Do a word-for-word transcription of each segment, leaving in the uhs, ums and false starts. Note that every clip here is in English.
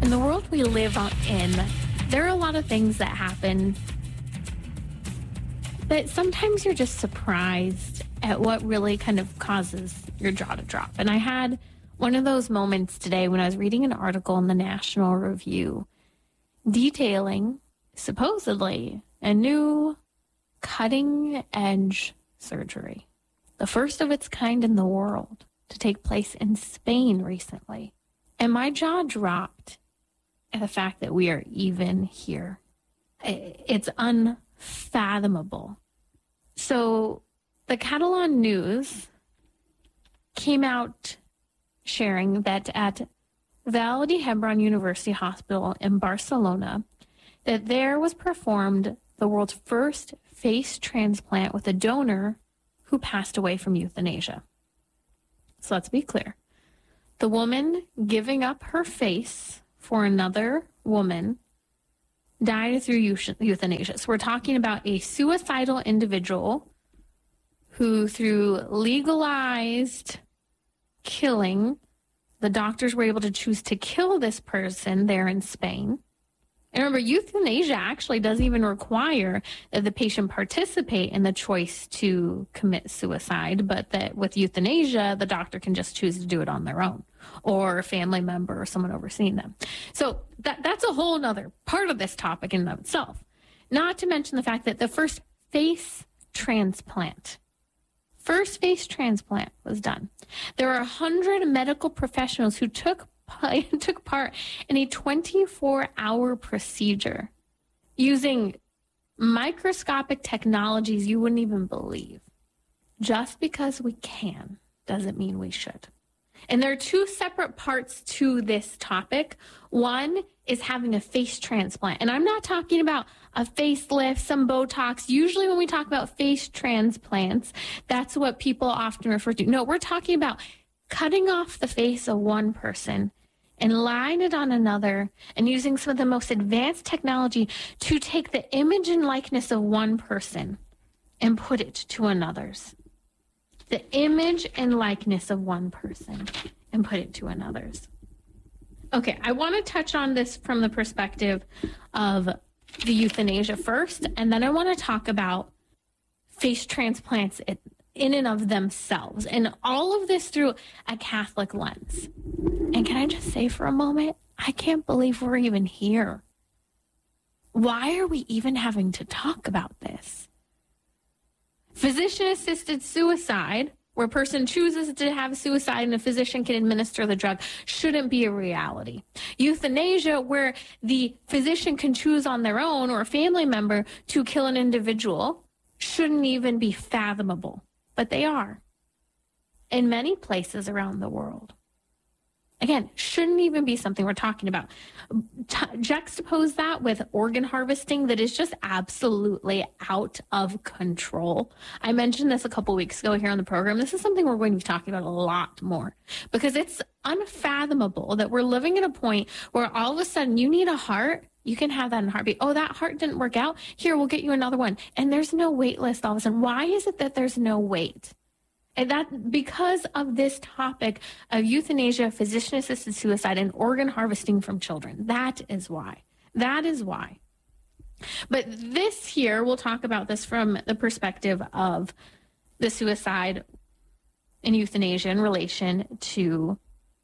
In the world we live in, there are a lot of things that happen that sometimes you're just surprised at what really kind of causes your jaw to drop. And I had one of those moments today when I was reading an article in the National Review detailing, supposedly, a new cutting-edge surgery, the first of its kind in the world, to take place in Spain recently. And my jaw dropped at the fact that we are even here. It's unfathomable. So the Catalan News came out sharing that at Vall d'Hebron University Hospital in Barcelona, that there was performed the world's first face transplant with a donor who passed away from euthanasia. So let's be clear. The woman giving up her face for another woman died through euthanasia. So we're talking about a suicidal individual who, through legalized killing, the doctors were able to choose to kill this person there in Spain. And remember, euthanasia actually doesn't even require that the patient participate in the choice to commit suicide, but that with euthanasia, the doctor can just choose to do it on their own, or a family member or someone overseeing them. So that that's a whole other part of this topic in and of itself. Not to mention the fact that the first face transplant, first face transplant was done. There are one hundred medical professionals who took took part in a twenty-four hour procedure using microscopic technologies you wouldn't even believe. Just because we can doesn't mean we should. And there are two separate parts to this topic. One is having a face transplant. And I'm not talking about a facelift, some Botox. Usually when we talk about face transplants, that's what people often refer to. No, we're talking about cutting off the face of one person and line it on another, and using some of the most advanced technology to take the image and likeness of one person and put it to another's. The image and likeness of one person and put it to another's. Okay, I want to touch on this from the perspective of the euthanasia first, and then I want to talk about face transplants in and of themselves, and all of this through a Catholic lens. And can I just say for a moment, I can't believe we're even here. Why are we even having to talk about this? Physician-assisted suicide, where a person chooses to have suicide and a physician can administer the drug, shouldn't be a reality. Euthanasia, where the physician can choose on their own or a family member to kill an individual, shouldn't even be fathomable. But they are in many places around the world. Again, shouldn't even be something we're talking about. T- juxtapose that with organ harvesting that is just absolutely out of control. I mentioned this a couple weeks ago here on the program. This is something we're going to be talking about a lot more because it's unfathomable that we're living at a point where all of a sudden you need a heart. You can have that in a heartbeat. Oh, that heart didn't work out. Here, we'll get you another one. And there's no wait list all of a sudden. Why is it that there's no wait? And that because of this topic of euthanasia, physician-assisted suicide, and organ harvesting from children. That is why. That is why. But this here, we'll talk about this from the perspective of the suicide and euthanasia in relation to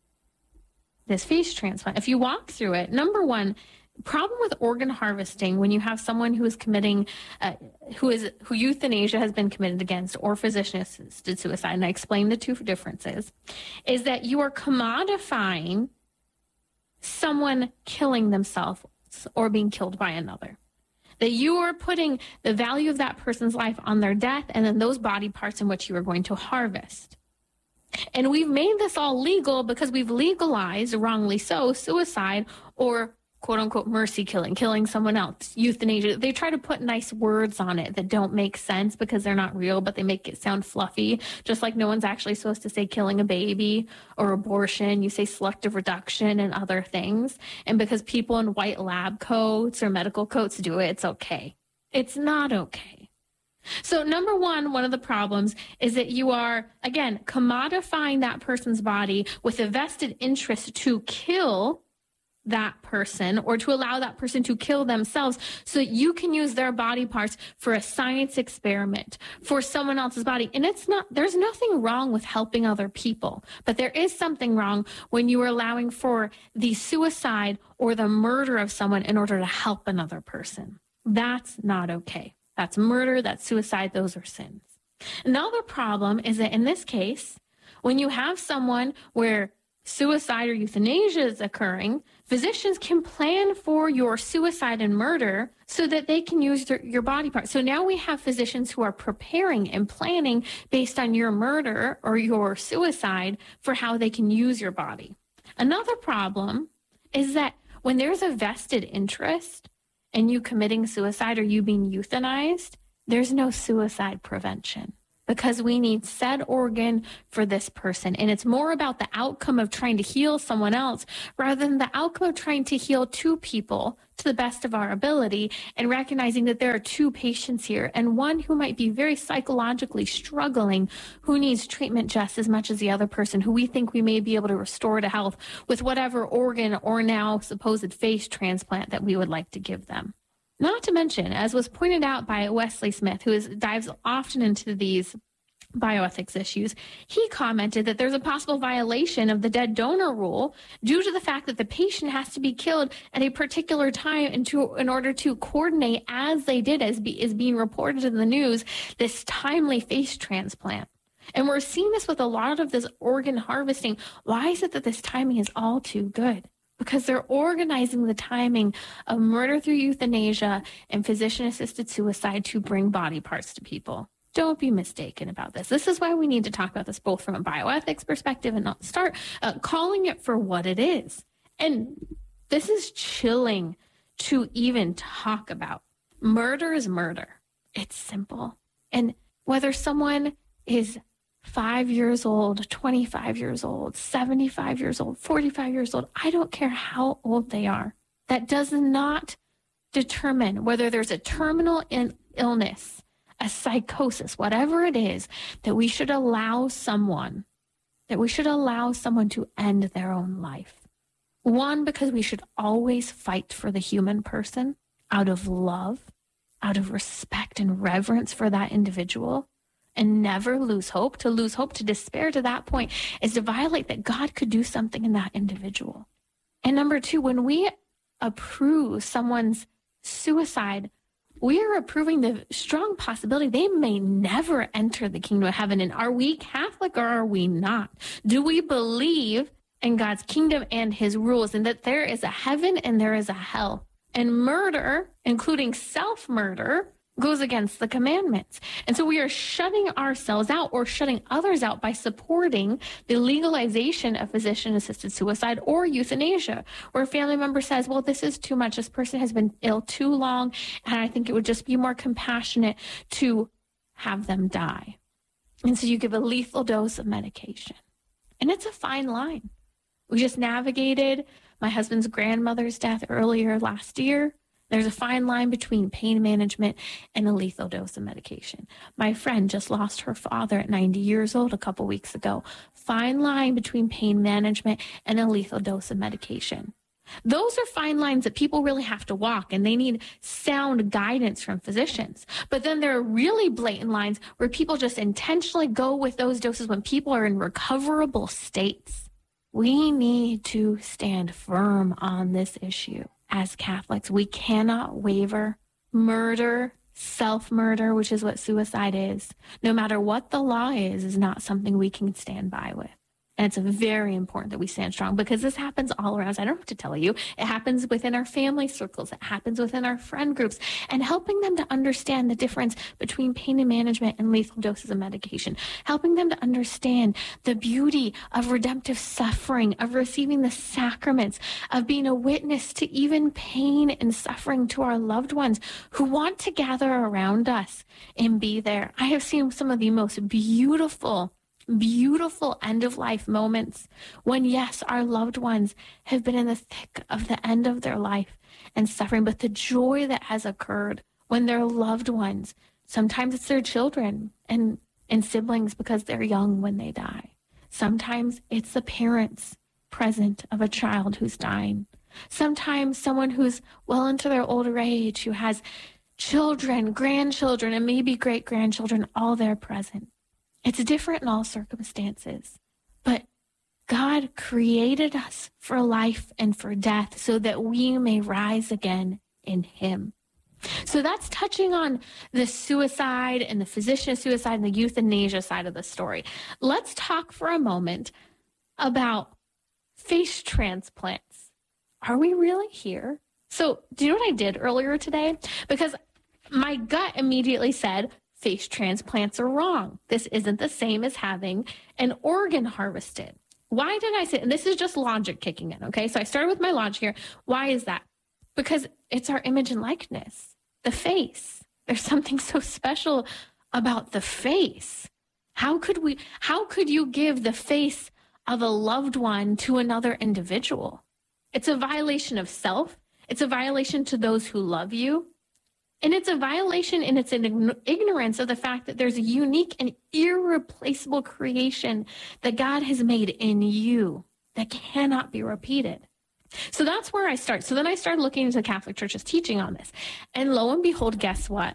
this face transplant. If you walk through it, number one, problem with organ harvesting when you have someone who is committing, uh, who is who euthanasia has been committed against, or physician-assisted suicide, and I explained the two differences, is that you are commodifying someone killing themselves or being killed by another. That you are putting the value of that person's life on their death and then those body parts in which you are going to harvest. And we've made this all legal because we've legalized, wrongly so, suicide or quote unquote mercy killing, killing someone else, euthanasia. They try to put nice words on it that don't make sense because they're not real, but they make it sound fluffy. Just like no one's actually supposed to say killing a baby or abortion. You say selective reduction and other things. And because people in white lab coats or medical coats do it, it's okay. It's not okay. So number one, one of the problems is that you are, again, commodifying that person's body with a vested interest to kill that person or to allow that person to kill themselves so that you can use their body parts for a science experiment for someone else's body. And it's not, there's nothing wrong with helping other people, but there is something wrong when you are allowing for the suicide or the murder of someone in order to help another person. That's not okay. That's murder, that's suicide, those are sins. Another problem is that in this case, when you have someone where suicide or euthanasia is occurring, physicians can plan for your suicide and murder so that they can use their, your body parts. So now we have physicians who are preparing and planning based on your murder or your suicide for how they can use your body. Another problem is that when there's a vested interest in you committing suicide or you being euthanized, there's no suicide prevention, because we need said organ for this person. And it's more about the outcome of trying to heal someone else rather than the outcome of trying to heal two people to the best of our ability, and recognizing that there are two patients here, and one who might be very psychologically struggling, who needs treatment just as much as the other person, who we think we may be able to restore to health with whatever organ or now supposed face transplant that we would like to give them. Not to mention, as was pointed out by Wesley Smith, who is, dives often into these bioethics issues, he commented that there's a possible violation of the dead donor rule due to the fact that the patient has to be killed at a particular time and to, in order to coordinate, as they did, as be, is being reported in the news, this timely face transplant. And we're seeing this with a lot of this organ harvesting. Why is it that this timing is all too good? Because they're organizing the timing of murder through euthanasia and physician-assisted suicide to bring body parts to people. Don't be mistaken about this. This is why we need to talk about this both from a bioethics perspective and not start uh, calling it for what it is. And this is chilling to even talk about. Murder is murder. It's simple. And whether someone is five years old, twenty-five years old, seventy-five years old, forty-five years old, I don't care how old they are. That does not determine whether there's a terminal in- illness, a psychosis, whatever it is, that we should allow someone, that we should allow someone to end their own life. One, because we should always fight for the human person out of love, out of respect and reverence for that individual, and never lose hope. To lose hope, to despair to that point, is to violate that God could do something in that individual. And number two, when we approve someone's suicide, we are approving the strong possibility they may never enter the kingdom of heaven. And are we Catholic or are we not? Do we believe in God's kingdom and his rules, and that there is a heaven and there is a hell? And murder, including self-murder, goes against the commandments. And so we are shutting ourselves out or shutting others out by supporting the legalization of physician-assisted suicide or euthanasia, where a family member says, well, this is too much. This person has been ill too long, and I think it would just be more compassionate to have them die. And so you give a lethal dose of medication. And it's a fine line. We just navigated my husband's grandmother's death earlier last year. There's a fine line between pain management and a lethal dose of medication. My friend just lost her father at ninety years old a couple weeks ago. Fine line between pain management and a lethal dose of medication. Those are fine lines that people really have to walk, and they need sound guidance from physicians. But then there are really blatant lines where people just intentionally go with those doses when people are in recoverable states. We need to stand firm on this issue. As Catholics, we cannot waver. Murder, self-murder, which is what suicide is, no matter what the law is, is not something we can stand by with. And it's very important that we stand strong, because this happens all around us. I don't have to tell you. It happens within our family circles. It happens within our friend groups. And helping them to understand the difference between pain and management and lethal doses of medication. Helping them to understand the beauty of redemptive suffering, of receiving the sacraments, of being a witness to even pain and suffering to our loved ones who want to gather around us and be there. I have seen some of the most beautiful beautiful end-of-life moments when, yes, our loved ones have been in the thick of the end of their life and suffering, but the joy that has occurred when their loved ones, sometimes it's their children and, and siblings because they're young when they die. Sometimes it's the parents present of a child who's dying. Sometimes someone who's well into their older age, who has children, grandchildren, and maybe great-grandchildren, all there present. It's different in all circumstances. But God created us for life and for death so that we may rise again in him. So that's touching on the suicide and the physician suicide and the euthanasia side of the story. Let's talk for a moment about face transplants. Are we really here? So do you know what I did earlier today? Because my gut immediately said, face transplants are wrong. This isn't the same as having an organ harvested. Why did I say, and this is just logic kicking in, okay? So I started with my logic here. Why is that? Because it's our image and likeness, the face. There's something so special about the face. How could we, how could you give the face of a loved one to another individual? It's a violation of self. It's a violation to those who love you. And it's a violation in its ignorance of the fact that there's a unique and irreplaceable creation that God has made in you that cannot be repeated. So that's where I start. So then I started looking into the Catholic Church's teaching on this. And lo and behold, guess what?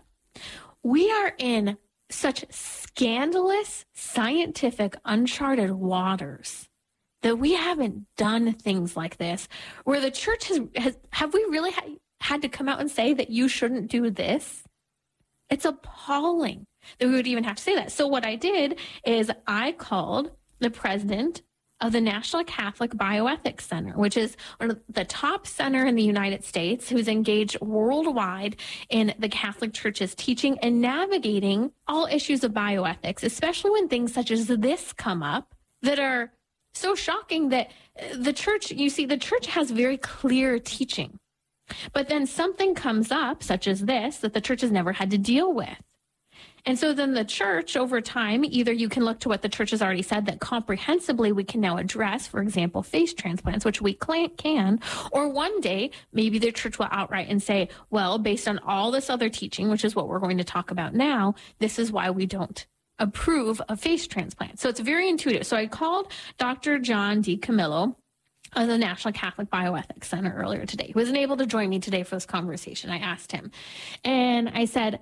We are in such scandalous, scientific, uncharted waters that we haven't done things like this, where the church has, has have we really had, had to come out and say that you shouldn't do this? It's appalling that we would even have to say that. So what I did is I called the president of the National Catholic Bioethics Center, which is one of the top center in the United States, who's engaged worldwide in the Catholic Church's teaching and navigating all issues of bioethics, especially when things such as this come up that are so shocking that the church, you see, the church has very clear teaching. But then something comes up, such as this, that the church has never had to deal with. And so then the church, over time, either you can look to what the church has already said that comprehensively we can now address, for example, face transplants, which we can, or one day maybe the church will outright and say, well, based on all this other teaching, which is what we're going to talk about now, this is why we don't approve of face transplants. So it's very intuitive. So I called Doctor John DiCamillo of the National Catholic Bioethics Center earlier today. He wasn't able to join me today for this conversation. I asked him, and I said,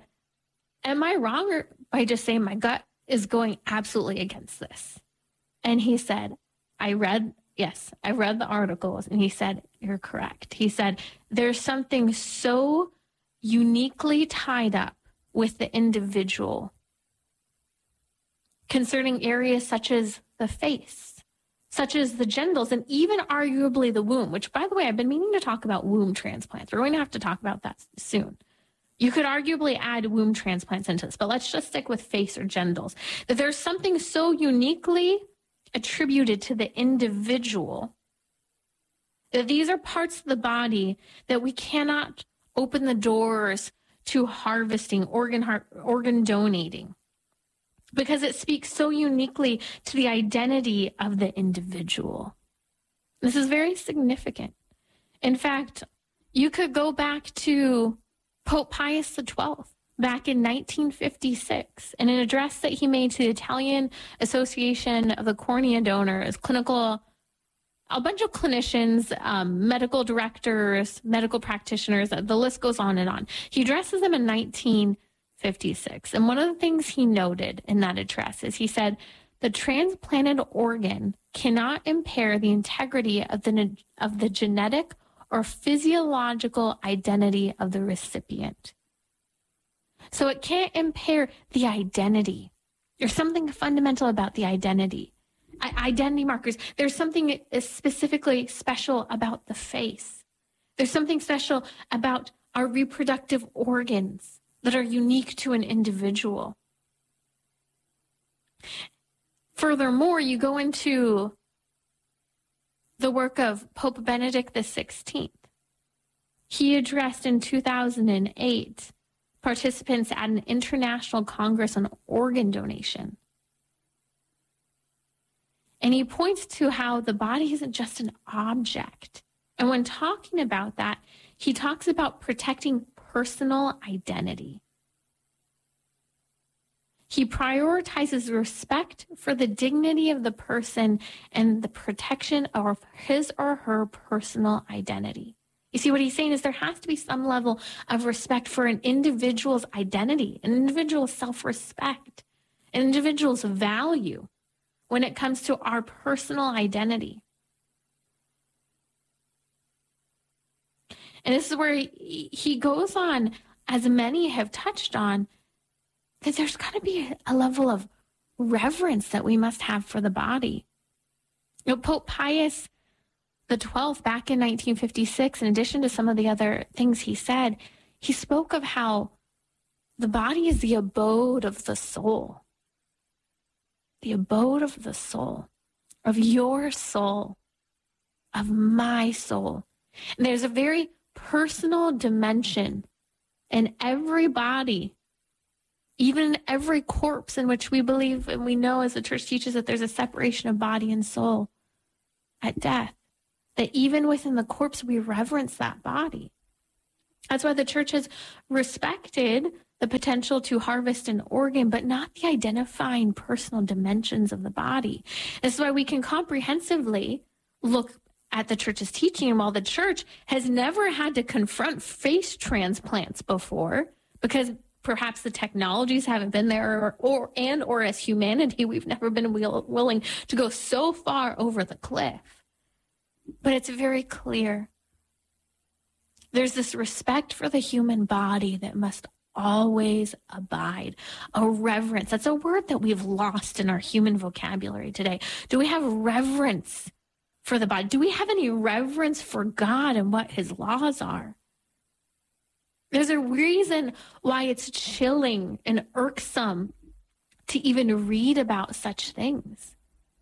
am I wrong or by just saying my gut is going absolutely against this? And he said, I read, yes, I read the articles. And he said, you're correct. He said, there's something so uniquely tied up with the individual concerning areas such as the face, such as the genitals, and even arguably the womb, which, by the way, I've been meaning to talk about womb transplants. We're going to have to talk about that soon. You could arguably add womb transplants into this, but let's just stick with face or genitals. That there's something so uniquely attributed to the individual that these are parts of the body that we cannot open the doors to harvesting, organ har- organ donating, because it speaks so uniquely to the identity of the individual. This is very significant. In fact, you could go back to Pope Pius the twelfth back in nineteen fifty-six in an address that he made to the Italian Association of the Cornea Donors, clinical, a bunch of clinicians, um, medical directors, medical practitioners, the list goes on and on. He addresses them in nineteen fifty-six. And one of the things he noted in that address is he said, the transplanted organ cannot impair the integrity of the, of the genetic or physiological identity of the recipient. So it can't impair the identity. There's something fundamental about the identity. I- identity markers. There's something specifically special about the face. There's something special about our reproductive organs that are unique to an individual. Furthermore, you go into the work of Pope Benedict the sixteenth. He addressed in two thousand eight participants at an international congress on organ donation. And he points to how the body isn't just an object. And when talking about that, he talks about protecting personal identity. He prioritizes respect for the dignity of the person and the protection of his or her personal identity. You see, what he's saying is there has to be some level of respect for an individual's identity, an individual's self-respect, an individual's value when it comes to our personal identity. And this is where he, he goes on, as many have touched on, that there's got to be a level of reverence that we must have for the body. You know, Pope Pius the twelfth, back in nineteen fifty-six, in addition to some of the other things he said, he spoke of how the body is the abode of the soul. The abode of the soul, of your soul, of my soul. And there's a very personal dimension in every body, even in every corpse in which we believe and we know as the church teaches that there's a separation of body and soul at death. That even within the corpse, we reverence that body. That's why the church has respected the potential to harvest an organ, but not the identifying personal dimensions of the body. This is why we can comprehensively look at the church's teaching, and while the church has never had to confront face transplants before, because perhaps the technologies haven't been there, or, or and or as humanity, we've never been will, willing to go so far over the cliff. But it's very clear. There's this respect for the human body that must always abide. A reverence. That's a word that we've lost in our human vocabulary today. Do we have reverence for the body? Do we have any reverence for God and what his laws are? There's a reason why it's chilling and irksome to even read about such things.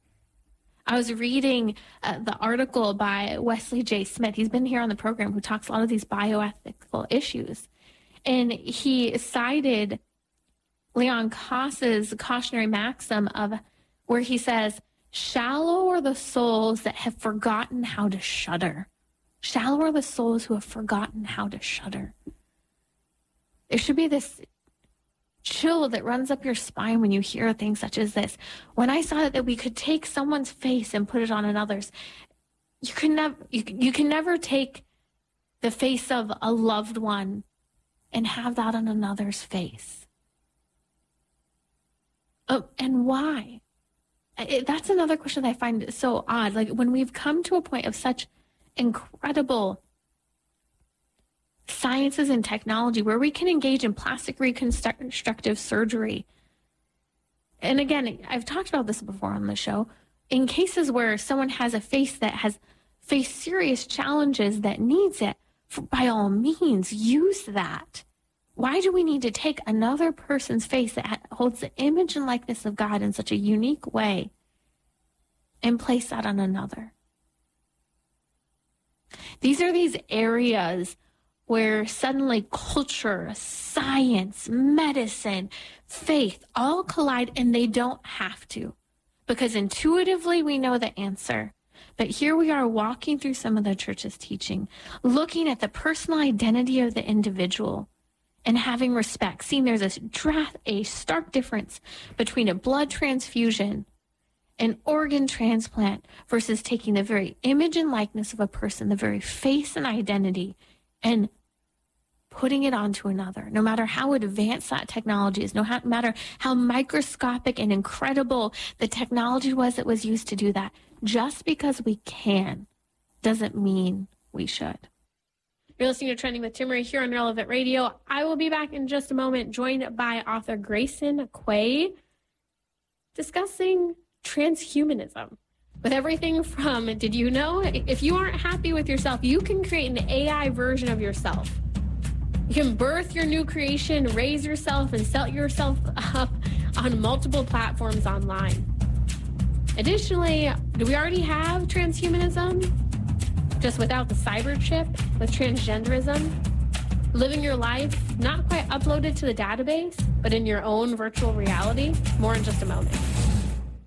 I was reading uh, the article by Wesley J. Smith. He's been here on the program, who talks a lot of these bioethical issues. And he cited Leon Kass's cautionary maxim of where he says, shallow are the souls that have forgotten how to shudder. Shallow are the souls who have forgotten how to shudder. There should be this chill that runs up your spine when you hear things such as this. When I saw that, that we could take someone's face and put it on another's, you can never you, you can never take the face of a loved one and have that on another's face. Oh, and why? It, that's another question that I find so odd. Like, when we've come to a point of such incredible sciences and technology where we can engage in plastic reconstructive surgery. And again, I've talked about this before on the show. In cases where someone has a face that has faced serious challenges that needs it, for, by all means, use that. Why do we need to take another person's face that holds the image and likeness of God in such a unique way and place that on another? These are these areas where suddenly culture, science, medicine, faith all collide, and they don't have to, because intuitively we know the answer. But here we are walking through some of the church's teaching, looking at the personal identity of the individual and having respect, seeing there's a, dra- a stark difference between a blood transfusion, an organ transplant, versus taking the very image and likeness of a person, the very face and identity, and putting it onto another. No matter how advanced that technology is, no matter how microscopic and incredible the technology was that was used to do that, just because we can doesn't mean we should. You're listening to Trending with Timmerie here on Relevant Radio. I will be back in just a moment, joined by author Grayson Quay, discussing transhumanism. With everything from, did you know, if you aren't happy with yourself, you can create an A I version of yourself. You can birth your new creation, raise yourself, and set yourself up on multiple platforms online. Additionally, do we already have transhumanism? Just without the cyber chip, with transgenderism? Living your life not quite uploaded to the database, but in your own virtual reality? More in just a moment.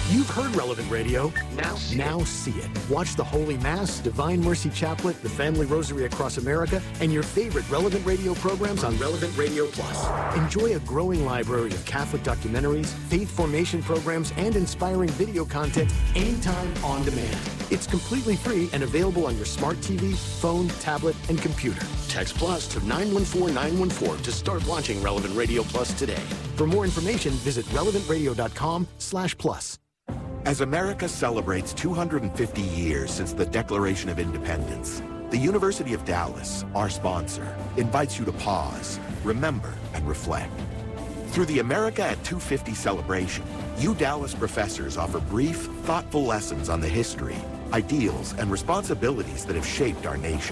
You've heard Relevant Radio. Now see Now it. see it. Watch the Holy Mass, Divine Mercy Chaplet, the Family Rosary Across America, and your favorite Relevant Radio programs on Relevant Radio Plus. Enjoy a growing library of Catholic documentaries, faith formation programs, and inspiring video content anytime on demand. It's completely free and available on your smart T V, phone, tablet, and computer. Text Plus to nine one four nine one four to start launching Relevant Radio Plus today. For more information, visit relevant radio dot com slash plus. As America celebrates two hundred fifty years since the Declaration of Independence, the University of Dallas, our sponsor, invites you to pause, remember, and reflect. Through the America at two fifty celebration, U Dallas professors offer brief, thoughtful lessons on the history, ideals, and responsibilities that have shaped our nation.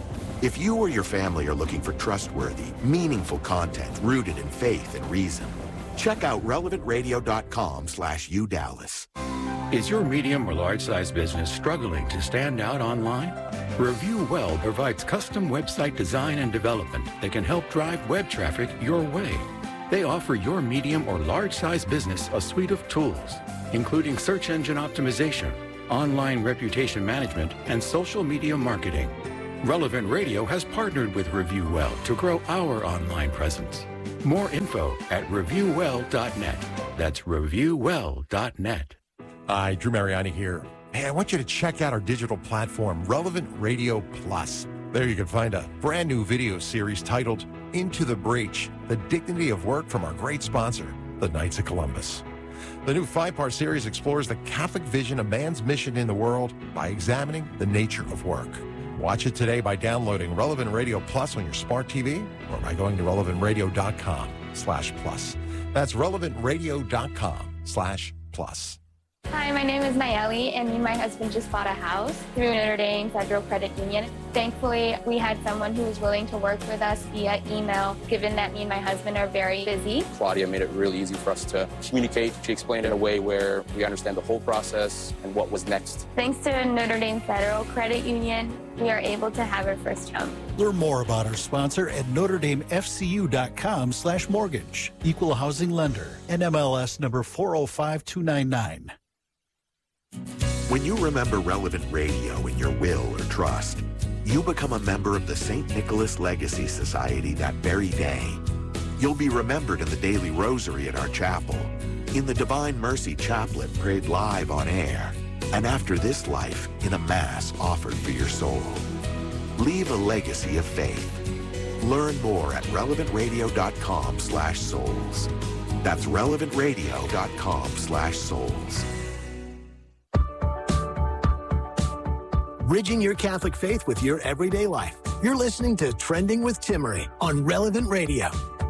If you or your family are looking for trustworthy, meaningful content rooted in faith and reason, check out relevant radio dot com slash U Dallas. Is your medium or large-size business struggling to stand out online? Review Well provides custom website design and development that can help drive web traffic your way. They offer your medium or large-size business a suite of tools, including search engine optimization, online reputation management, and social media marketing. Relevant Radio has partnered with Review Well to grow our online presence. More info at review well dot net. That's review well dot net. Hi, Drew Mariani here. Hey, I want you to check out our digital platform, Relevant Radio Plus. There you can find a brand new video series titled Into the Breach, The Dignity of Work from our great sponsor, the Knights of Columbus. The new five-part series explores the Catholic vision of man's mission in the world by examining the nature of work. Watch it today by downloading Relevant Radio Plus on your smart T V or by going to relevant radio dot com slash plus. That's relevant radio dot com slash plus. Hi, my name is Nayeli, and me and my husband just bought a house through Notre Dame Federal Credit Union. Thankfully, we had someone who was willing to work with us via email, given that me and my husband are very busy. Claudia made it really easy for us to communicate. She explained it in a way where we understand the whole process and what was next. Thanks to Notre Dame Federal Credit Union, we are able to have our first home. Learn more about our sponsor at notre dame f c u dot com slash mortgage. Equal housing lender. N M L S number four oh five two nine nine. When you remember Relevant Radio in your will or trust, you become a member of the Saint Nicholas Legacy Society that very day. You'll be remembered in the daily rosary at our chapel, in the Divine Mercy Chaplet prayed live on air, and after this life in a Mass offered for your soul. Leave a legacy of faith. Learn more at relevant radio dot com slash souls. That's relevant radio dot com slash souls. Bridging your Catholic faith with your everyday life. You're listening to Trending with Timmerie on Relevant Radio.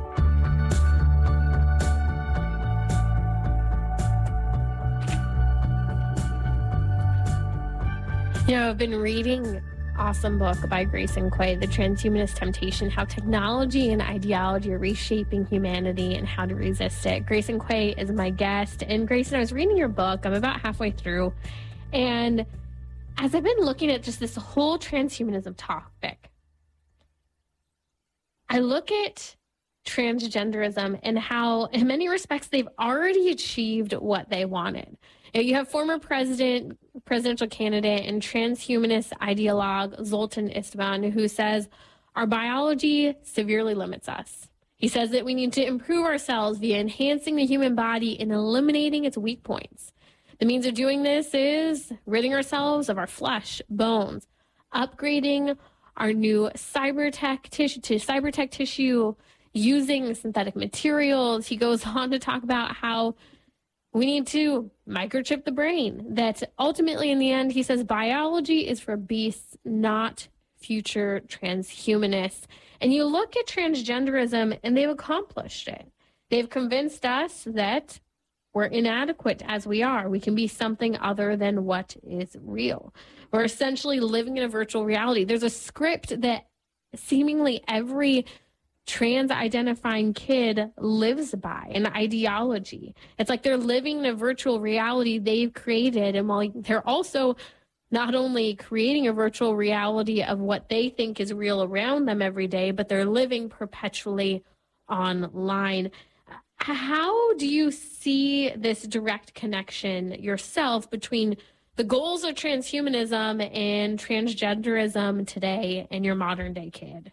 You know, I've been reading awesome book by Grayson Quay, The Transhumanist Temptation, How Technology and Ideology are Reshaping Humanity and How to Resist It. Grayson Quay is my guest. And Grayson, I was reading your book. I'm about halfway through. And as I've been looking at just this whole transhumanism topic, I look at transgenderism and how, in many respects, they've already achieved what they wanted. You have former president, presidential candidate, and transhumanist ideologue Zoltan Esteban, who says our biology severely limits us. He says that we need to improve ourselves via enhancing the human body and eliminating its weak points. The means of doing this is ridding ourselves of our flesh, bones, upgrading our new cybertech tissue to cybertech tissue, using synthetic materials. He goes on to talk about how we need to microchip the brain. That ultimately, in the end, he says biology is for beasts, not future transhumanists. And you look at transgenderism, and they've accomplished it. They've convinced us that we're inadequate as we are. We can be something other than what is real. We're essentially living in a virtual reality. There's a script that seemingly every trans-identifying kid lives by, an ideology. It's like they're living in a virtual reality they've created, and while they're also not only creating a virtual reality of what they think is real around them every day, but they're living perpetually online. How do you see this direct connection yourself between the goals of transhumanism and transgenderism today and your modern day kid?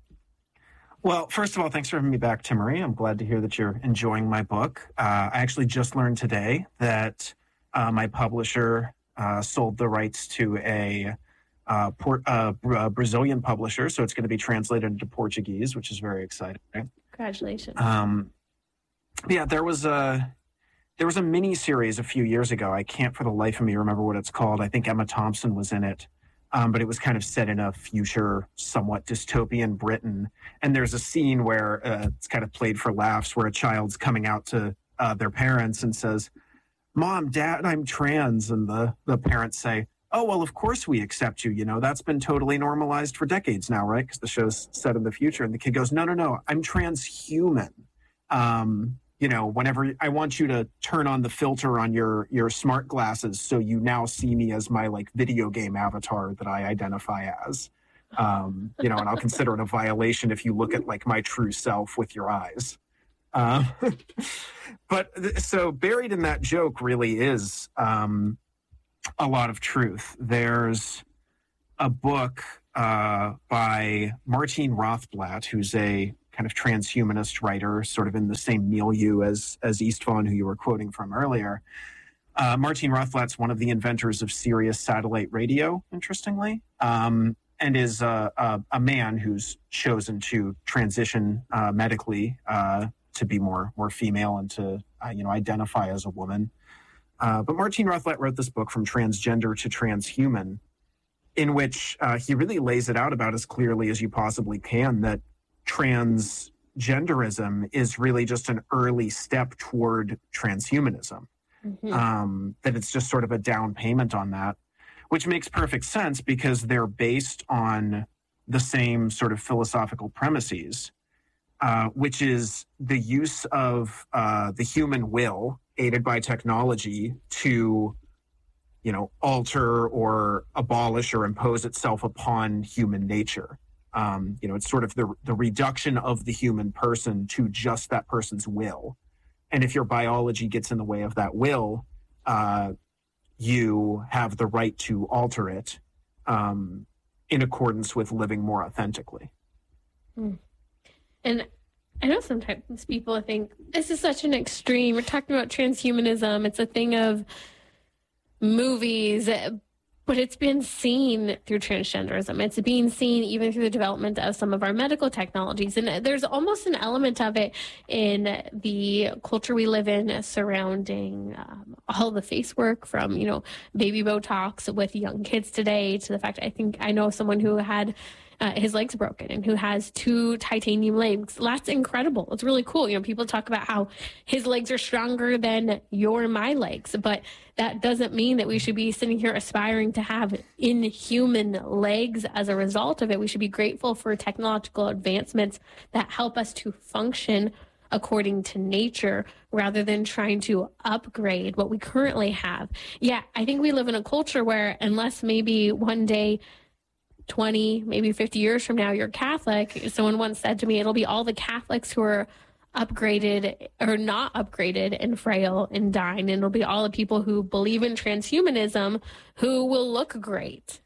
Well, first of all, thanks for having me back, Timmerie. I'm glad to hear that you're enjoying my book. Uh, I actually just learned today that uh, my publisher uh, sold the rights to a uh, port, uh, uh, Brazilian publisher, so it's going to be translated into Portuguese, which is very exciting. Congratulations. Um, yeah, there was a there was a mini series a few years ago. I can't for the life of me remember what it's called. I think Emma Thompson was in it. Um, but it was kind of set in a future, somewhat dystopian Britain. And there's a scene where uh, it's kind of played for laughs, where a child's coming out to uh, their parents and says, "Mom, Dad, I'm trans." And the, the parents say, "Oh, well, of course we accept you. You know, that's been totally normalized for decades now, right?" Because the show's set in the future. And the kid goes, no, no, no, I'm transhuman. Um, you know, whenever I want you to turn on the filter on your, your smart glasses so you now see me as my like video game avatar that I identify as, um, you know, and I'll consider it a violation if you look at like my true self with your eyes. Uh, but th- so buried in that joke really is um, a lot of truth. There's a book uh, by Martine Rothblatt, who's a kind of transhumanist writer, sort of in the same milieu as as Istvan, who you were quoting from earlier. Uh, Martine Rothblatt's one of the inventors of Sirius satellite radio, interestingly, um, and is a, a, a man who's chosen to transition uh, medically uh, to be more more female and to uh, you know identify as a woman. Uh, but Martine Rothblatt wrote this book, From Transgender to Transhuman, in which uh, he really lays it out about as clearly as you possibly can that transgenderism is really just an early step toward transhumanism. Mm-hmm. Um, that it's just sort of a down payment on that, which makes perfect sense because they're based on the same sort of philosophical premises, uh, which is the use of uh, the human will aided by technology to, you know, alter or abolish or impose itself upon human nature. Um, you know, it's sort of the the reduction of the human person to just that person's will. And if your biology gets in the way of that will, uh, you have the right to alter it um, in accordance with living more authentically. Mm. And I know sometimes people think this is such an extreme. We're talking about transhumanism. It's a thing of movies. But it's been seen through transgenderism. It's being seen even through the development of some of our medical technologies. And there's almost an element of it in the culture we live in surrounding um, all the face work from, you know, baby Botox with young kids today to the fact I think I know someone who had Uh, his legs broken and who has two titanium legs. That's incredible. It's really cool. You know, people talk about how his legs are stronger than your and my legs, but that doesn't mean that we should be sitting here aspiring to have inhuman legs as a result of it. We should be grateful for technological advancements that help us to function according to nature rather than trying to upgrade what we currently have. Yeah, I think we live in a culture where unless maybe one day twenty, maybe fifty years from now, you're Catholic. Someone once said to me, it'll be all the Catholics who are upgraded or not upgraded and frail and dying. And it'll be all the people who believe in transhumanism who will look great.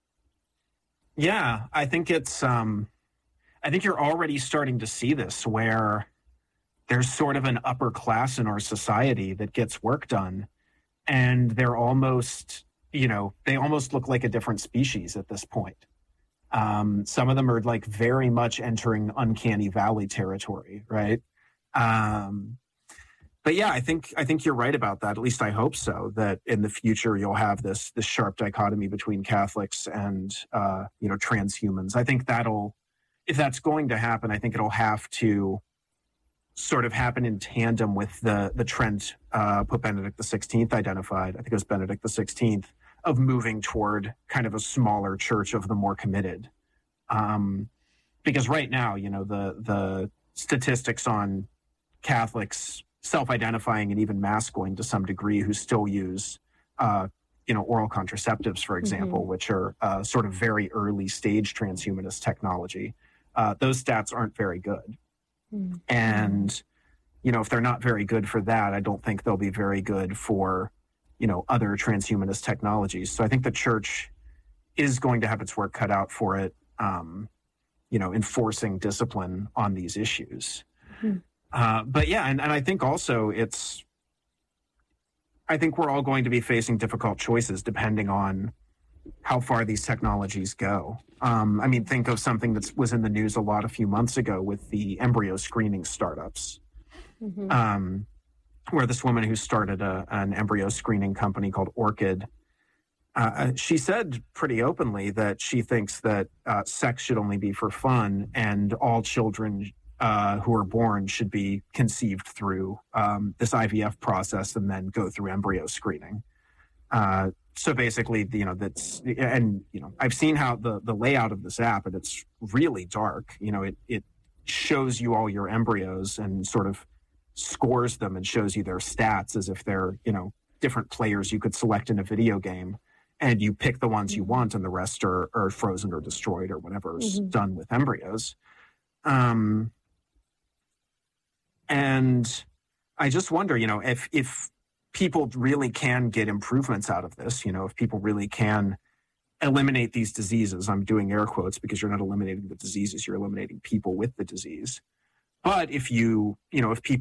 Yeah, I think it's, um, I think you're already starting to see this where there's sort of an upper class in our society that gets work done and they're almost, you know, they almost look like a different species at this point. Um, some of them are like very much entering uncanny valley territory, right? Um, but yeah, I think I think you're right about that. At least I hope so. That in the future you'll have this this sharp dichotomy between Catholics and uh, you know transhumans. I think that'll, if that's going to happen, I think it'll have to sort of happen in tandem with the the trend uh, Pope Benedict the sixteenth identified. I think it was Benedict the sixteenth. Of moving toward kind of a smaller church of the more committed. Um, because right now, you know, the the statistics on Catholics self-identifying and even mass going to some degree who still use, uh, you know, oral contraceptives, for example, mm-hmm. which are uh, sort of very early stage transhumanist technology. Uh, those stats aren't very good. Mm-hmm. And you know, if they're not very good for that, I don't think they'll be very good for, you know, other transhumanist technologies. So I think the church is going to have its work cut out for it, um, you know, enforcing discipline on these issues. Mm-hmm. Uh, but yeah, and, and I think also it's, I think we're all going to be facing difficult choices depending on how far these technologies go. Um, I mean, think of something that was in the news a lot a few months ago with the embryo screening startups, mm-hmm. um, where this woman who started a, an embryo screening company called Orchid, uh, she said pretty openly that she thinks that uh, sex should only be for fun and all children uh, who are born should be conceived through um, this I V F process and then go through embryo screening. Uh, so basically, you know, that's, and, you know, I've seen how the, the layout of this app, and it's really dark. You know, it, it shows you all your embryos and sort of scores them and shows you their stats as if they're, you know, different players you could select in a video game. And you pick the ones you want and the rest are, are frozen or destroyed or whatever is mm-hmm. done with embryos. Um, and I just wonder, you know, if, if, people really can get improvements out of this, you know, if people really can eliminate these diseases. I'm doing air quotes because you're not eliminating the diseases, you're eliminating people with the disease. But if you, you know, if people